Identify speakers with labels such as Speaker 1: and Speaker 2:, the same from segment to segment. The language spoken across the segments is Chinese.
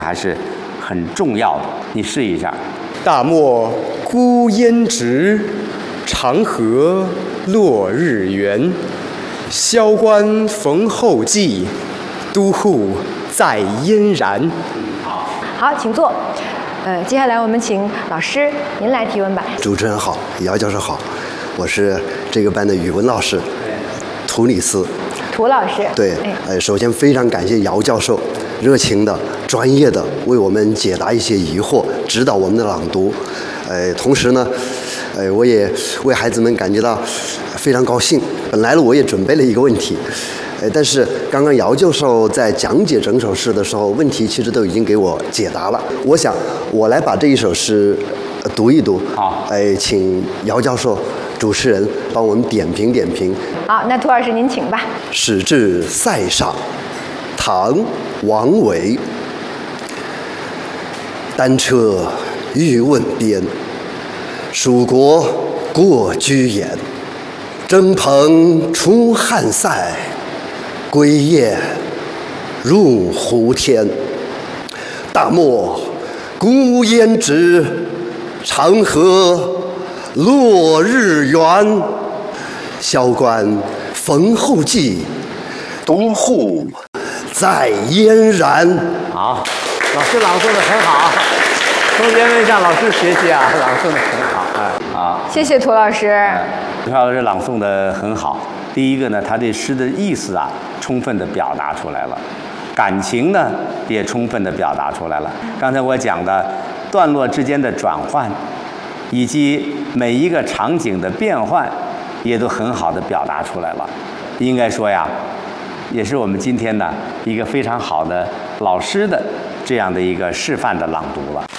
Speaker 1: 还是很重要的。你试一下。
Speaker 2: 大漠孤烟直，长河落日圆。萧关逢候骑，都护在燕然。
Speaker 3: 好，请坐。接下来我们请老师您来提问吧。
Speaker 4: 主持人好，姚教授好，我是这个班的语文老师涂里斯。
Speaker 3: 涂老师。
Speaker 4: 对，首先非常感谢姚教授热情的、专业的为我们解答一些疑惑，指导我们的朗读。同时呢，我也为孩子们感觉到非常高兴。本来我也准备了一个问题，但是刚刚姚教授在讲解整首诗的时候，问题其实都已经给我解答了。我想我来把这一首诗读一读。
Speaker 1: 好，
Speaker 4: 请姚教授、主持人帮我们点评点评。
Speaker 3: 好，那涂老师您请吧。
Speaker 4: 始至塞上，唐·王维。单车欲问边，蜀国过居延。征蓬出汉塞，归雁入胡天。大漠孤烟直，长河落日圆。萧关逢候骑，都护在燕然。
Speaker 1: 好，老师朗诵的很好，同学们向老师学习啊，朗诵的很好。好，
Speaker 3: 谢谢涂老师。
Speaker 1: 涂老师朗诵的很好。第一个呢，他对诗的意思啊，充分的表达出来了，感情呢也充分的表达出来了。刚才我讲的段落之间的转换，以及每一个场景的变换，也都很好的表达出来了。应该说呀，也是我们今天呢一个非常好的老师的这样的一个示范的朗读了。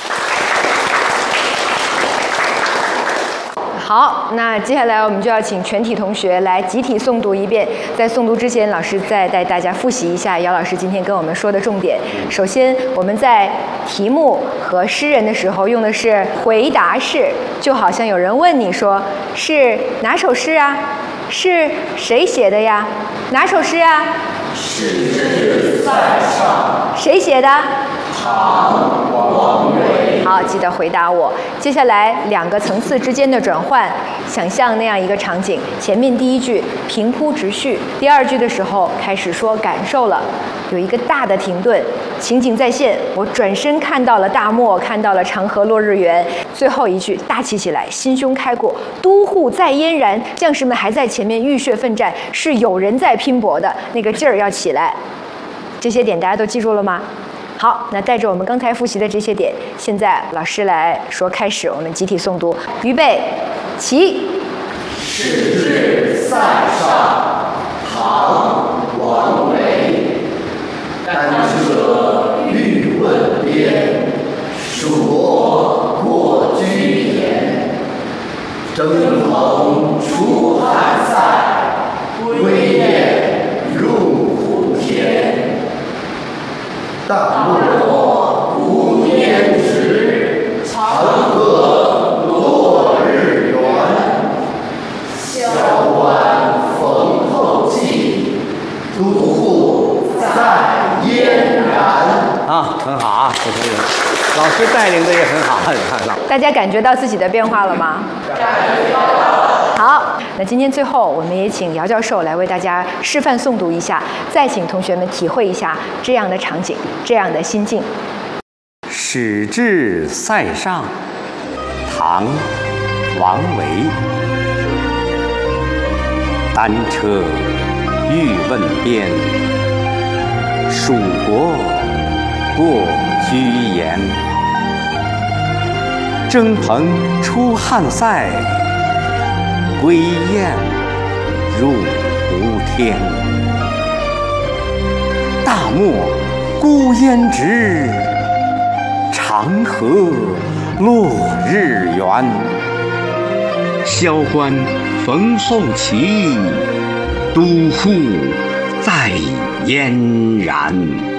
Speaker 3: 好，那接下来我们就要请全体同学来集体诵读一遍。在诵读之前，老师再带大家复习一下姚老师今天跟我们说的重点。首先，我们在题目和诗人的时候用的是回答式，就好像有人问你说是哪首诗啊？是谁写的呀？哪首诗啊？
Speaker 5: 始至塞上。
Speaker 3: 谁写的？
Speaker 5: 唐·王维。
Speaker 3: 好，记得回答我。接下来两个层次之间的转换，想象那样一个场景：前面第一句平铺直叙，第二句的时候开始说感受了，有一个大的停顿，情景再现。我转身看到了大漠，看到了长河落日圆。最后一句大气起来，心胸开阔，都护在燕然。将士们还在前面浴血奋战，是有人在拼搏的，那个劲儿要起来。这些点大家都记住了吗？好，那带着我们刚才复习的这些点，现在老师来说开始，我们集体诵读，预备，起。
Speaker 5: 始至塞上，唐·王维。单车欲问边，蜀国过居延。征蓬出汉塞，归雁入胡天。大漠孤烟直，长河落日圆。萧关逢候骑，都护在燕然。
Speaker 1: 啊，很好啊，这同学，老师带领的也很好，你看到。
Speaker 3: 大家感觉到自己的变化了吗？
Speaker 5: 感觉到了。
Speaker 3: 好，那今天最后我们也请姚教授来为大家示范诵读一下，再请同学们体会一下这样的场景，这样的心境。
Speaker 1: 始至塞上，唐·王维。单车欲问边，蜀国过居延。征蓬出汉塞，归雁入胡天。大漠孤烟直，长河落日圆。萧关逢候骑，都护在燕然。